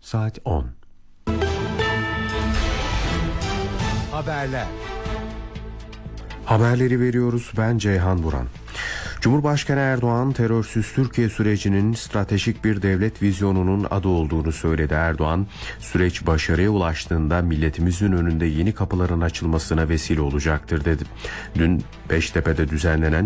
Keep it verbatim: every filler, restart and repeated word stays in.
Saat on. Haberler. Haberleri veriyoruz. Ben Ceyhan Buran. Cumhurbaşkanı Erdoğan, terörsüz Türkiye sürecinin stratejik bir devlet vizyonunun adı olduğunu söyledi. Erdoğan, süreç başarıya ulaştığında milletimizin önünde yeni kapıların açılmasına vesile olacaktır dedi. Dün Beştepe'de düzenlenen